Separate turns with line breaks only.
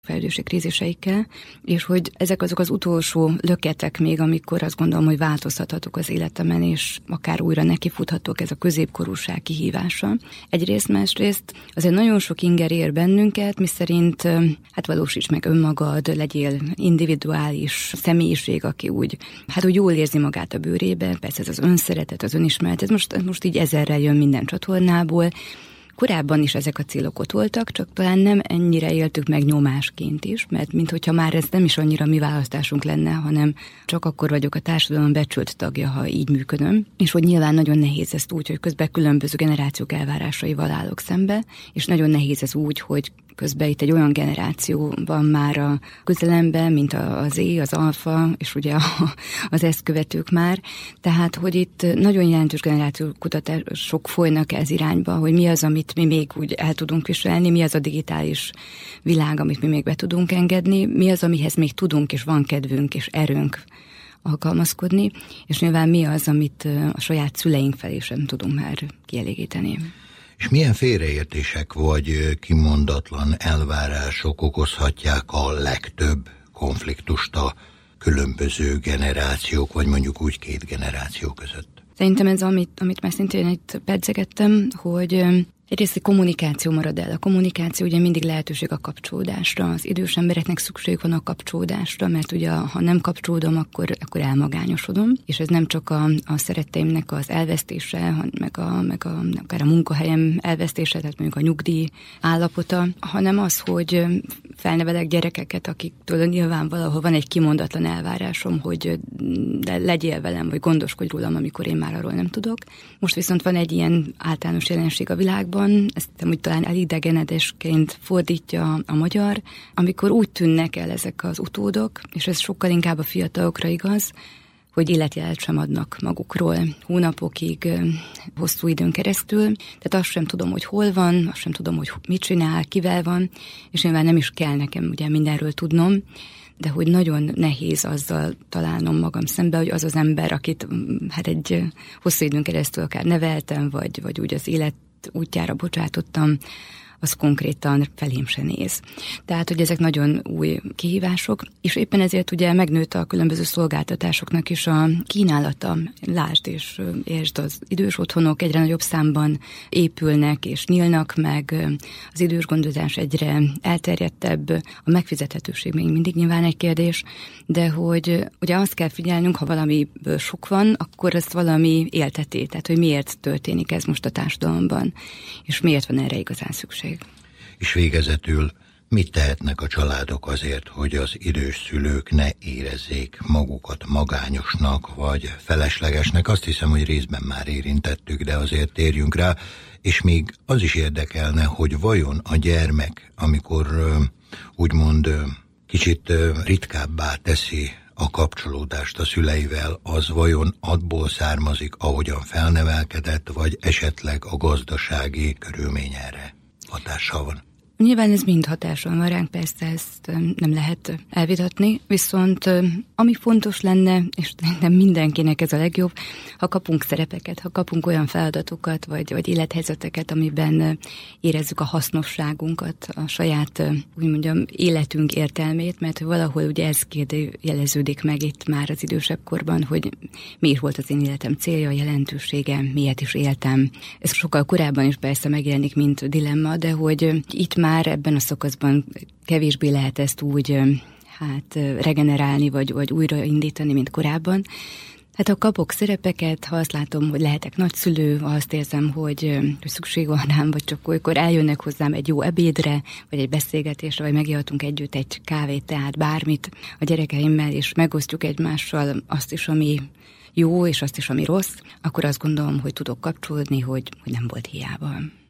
fejlődési kríziseikkel, és hogy ezek azok az utolsó löketek még, amikor azt gondolom, hogy változtathatok az életemen, és akár újra nekifuthatok ez a középkorúság kihívása. Egyrészt, másrészt azért nagyon sok inger ér bennünket, miszerint hát valósíts meg önmagad, legyél individuális személyiség, aki úgy jól érzi magát a bőrébe, persze ez az önszeretet, az önismeret, ez most így ezerrel jön minden csatornából. Korábban is ezek a célok ott voltak, csak talán nem ennyire éltük meg nyomásként is, mert minthogyha már ez nem is annyira mi választásunk lenne, hanem csak akkor vagyok a társadalom becsült tagja, ha így működöm. És hogy nyilván nagyon nehéz ezt úgy, hogy közben különböző generációk elvárásaival állok szembe, és nagyon nehéz ez úgy, hogy közben itt egy olyan generáció van már a közelemben, mint az Z, az alfa, és ugye az ezt követők már. Tehát, hogy itt nagyon jelentős generációkutatások folynak ez irányba, hogy mi az, amit mi még úgy el tudunk viselni, mi az a digitális világ, amit mi még be tudunk engedni, mi az, amihez még tudunk, és van kedvünk, és erőnk alkalmazkodni, és nyilván mi az, amit a saját szüleink felé sem tudunk már kielégíteni.
És milyen félreértések vagy kimondatlan elvárások okozhatják a legtöbb konfliktust a különböző generációk, vagy mondjuk úgy két generáció között?
Szerintem ez, amit már szintén itt pedzegettem, hogy egyrészt egy kommunikáció marad el. A kommunikáció ugye mindig lehetőség a kapcsolódásra. Az idős embereknek szükség van a kapcsolódásra, mert ugye ha nem kapcsolódom, akkor elmagányosodom. És ez nem csak a szeretteimnek az elvesztése, meg akár a munkahelyem elvesztése, tehát mondjuk a nyugdíj állapota, hanem az, hogy felnevelek gyerekeket, akiktől nyilván valahol van egy kimondatlan elvárásom, hogy de legyél velem, vagy gondoskodj rólam, amikor én már arról nem tudok. Most viszont van egy ilyen általános jelenség a világban, ezt úgy talán elidegenedésként fordítja a magyar, amikor úgy tűnnek el ezek az utódok, és ez sokkal inkább a fiatalokra igaz, hogy életjelet sem adnak magukról hónapokig, hosszú időn keresztül. Tehát azt sem tudom, hogy hol van, azt sem tudom, hogy mit csinál, kivel van, és nyilván nem is kell nekem ugye mindenről tudnom, de hogy nagyon nehéz azzal találnom magam szembe, hogy az az ember, akit egy hosszú időn keresztül akár neveltem, vagy úgy az élet útjára bocsátottam, az konkrétan felém se néz. Tehát, hogy ezek nagyon új kihívások, és éppen ezért ugye megnőtt a különböző szolgáltatásoknak is a kínálata. Lásd és értsd, az idős otthonok egyre nagyobb számban épülnek és nyílnak meg, az idős gondozás egyre elterjedtebb, a megfizethetőség még mindig nyilván egy kérdés, de hogy ugye azt kell figyelnünk, ha valamiből sok van, akkor ezt valami élteti, tehát hogy miért történik ez most a társadalomban, és miért van erre igazán szükség.
És végezetül mit tehetnek a családok azért, hogy az idős szülők ne érezzék magukat magányosnak vagy feleslegesnek? Azt hiszem, hogy részben már érintettük, de azért térjünk rá, és még az is érdekelne, hogy vajon a gyermek, amikor úgymond kicsit ritkábbá teszi a kapcsolódást a szüleivel, az vajon abból származik, ahogyan felnevelkedett, vagy esetleg a gazdasági körülményre hatással van?
Nyilván ez mind hatással van ránk, persze ezt nem lehet elvitatni, viszont ami fontos lenne, és nem mindenkinek ez a legjobb, ha kapunk szerepeket, ha kapunk olyan feladatokat, vagy élethelyzeteket, amiben érezzük a hasznosságunkat, a saját, úgy mondjam, életünk értelmét, mert valahol ugye ez kérdőjeleződik meg itt már az idősebb korban, hogy miért volt az én életem célja, jelentősége, miért is éltem. Ez sokkal korábban is persze megjelenik, mint dilemma, de hogy itt már ebben a szakaszban kevésbé lehet ezt úgy regenerálni, vagy újraindítani, mint korábban. Hát ha kapok szerepeket, ha azt látom, hogy lehetek nagyszülő, ha azt érzem, hogy szükség van rám, vagy csak olykor eljönnek hozzám egy jó ebédre, vagy egy beszélgetésre, vagy megihatunk együtt egy kávét, tehát bármit a gyerekeimmel, és megosztjuk egymással azt is, ami jó, és azt is, ami rossz, akkor azt gondolom, hogy tudok kapcsolódni, hogy nem volt hiába.